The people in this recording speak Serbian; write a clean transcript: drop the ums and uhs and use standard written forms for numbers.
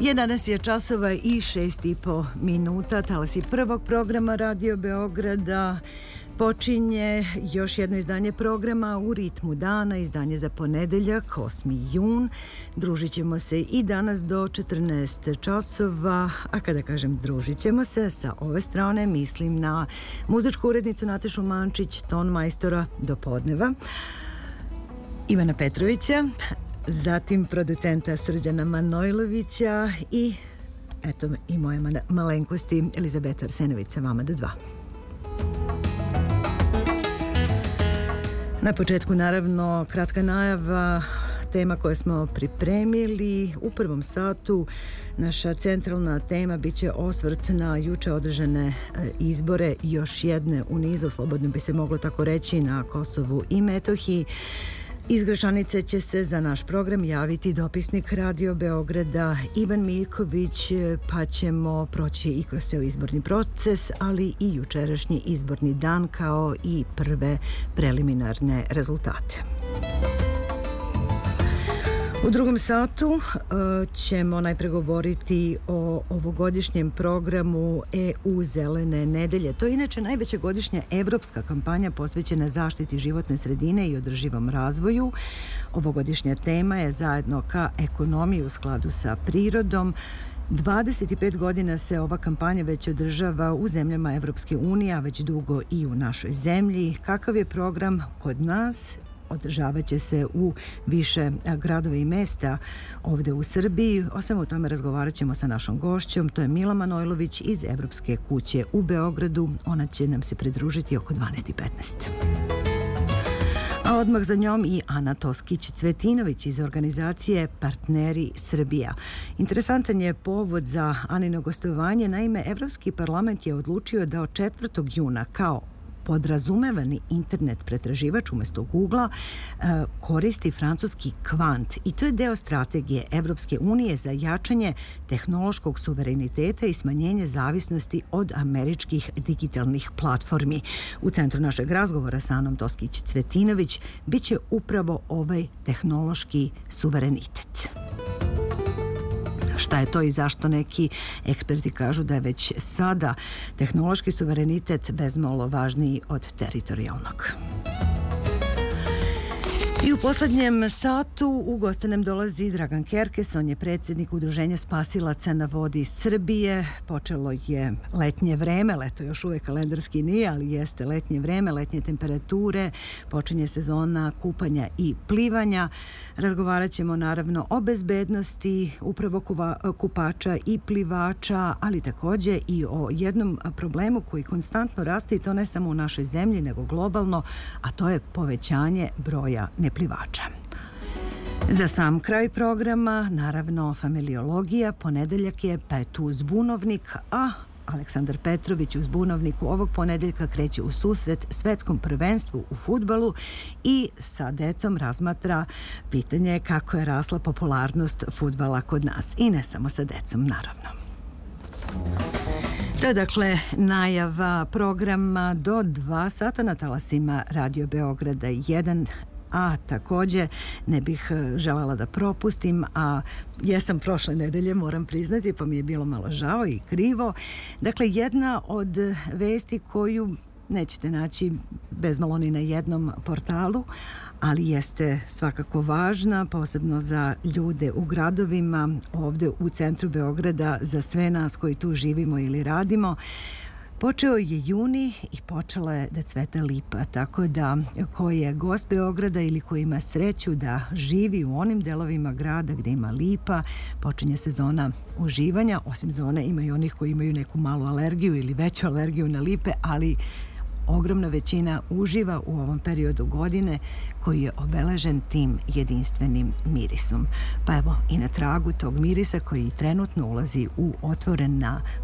11 je časova i 6,5 minuta. Talasi prvog programa Radio Beograda. Počinje još jedno izdanje programa u ritmu dana, izdanje za ponedeljak, 8. jun. Družit ćemo se i danas do 14 časova, a kada kažem družit ćemo se, sa ove strane mislim na muzičku urednicu Natašu Mančić, ton majstora do podneva, Ivana Petrovića, zatim producenta Srđana Manojlovića i eto i moje malenkosti Elizabeta Arsenović sa vama do 2. Na početku naravno kratka najava tema koje smo pripremili. U prvom satu naša centralna tema biće osvrt na juče održane izbore, još jedne u nizu, slobodno bi se moglo tako reći, na Kosovu i Metohiji. Iz Gračanice će se za naš program javiti dopisnik Radio Beograda Ivan Miljković, pa ćemo proći i kroz ceo izborni proces, ali i jučerašnji izborni dan kao i prve preliminarne rezultate. U drugom satu ćemo najpre govoriti o ovogodišnjem programu EU Zelene nedelje. To je inače najveća godišnja evropska kampanja posvećena zaštiti životne sredine i održivom razvoju. Ovogodišnja tema je zajedno ka ekonomiji u skladu sa prirodom. 25 godina se ova kampanja već održava u zemljama Evropske unije, a već dugo i u našoj zemlji. Kakav je program kod nas? Održavat će se u više gradova i mesta ovde u Srbiji. O svemu tome razgovarat ćemo sa našom gošćom. To je Mila Manojlović iz Evropske kuće u Beogradu. Ona će nam se pridružiti oko 12:15. A odmah za njom i Ana Toskić-Cvetinović iz organizacije Partneri Srbija. Interesantan je povod za Anino gostovanje. Naime, Evropski parlament je odlučio da od 4. juna kao podrazumevani internet pretraživač umesto Googlea koristi francuski Kvant, i to je deo strategije Evropske unije za jačanje tehnološkog suvereniteta i smanjenje zavisnosti od američkih digitalnih platformi. U centru našeg razgovora sa Anom Toskić-Cvetinović biće upravo ovaj tehnološki suverenitet. Šta je to i zašto neki eksperti kažu da je već sada tehnološki suverenitet bezmalo važniji od teritorijalnog. I u poslednjem satu u goste nam dolazi Dragan Kerkes. On je predsjednik Udruženja spasilaca na vodi Srbije. Počelo je letnje vreme, leto još uvek kalendarski nije, ali jeste letnje vreme, letnje temperature, počinje sezona kupanja i plivanja. Razgovarat ćemo naravno o bezbednosti upravo kupača i plivača, ali takođe i o jednom problemu koji konstantno raste, i to ne samo u našoj zemlji nego globalno, a to je povećanje broja neplivača. Za sam kraj programa, naravno, familiologija. Ponedeljak je, pa je tu zbunovnik, a Aleksandar Petrović u zbunovniku ovog ponedeljka kreće u susret svetskom prvenstvu u fudbalu i sa decom razmatra pitanje kako je rasla popularnost fudbala kod nas. I ne samo sa decom, naravno. To je dakle najava programa do 2 sata na talasima Radio Beograda 1. A takođe ne bih željela da propustim, a jesam prošle nedelje, moram priznati, pa mi je bilo malo žao i krivo. Dakle, jedna od vesti koju nećete naći bezmalo ni na jednom portalu, ali jeste svakako važna, posebno za ljude u gradovima, ovde u centru Beograda, za sve nas koji tu živimo ili radimo. Počeo je juni i počela je da cveta lipa, tako da ko je gost Beograda ili ko ima sreću da živi u onim delovima grada gde ima lipa, počinje sezona uživanja. Osim zone ima i onih koji imaju neku malu alergiju ili veću alergiju na lipe, ali ogromna većina uživa u ovom periodu godine koji je obeležen tim jedinstvenim mirisom. Pa evo, i na tragu tog mirisa koji trenutno ulazi u otvoren na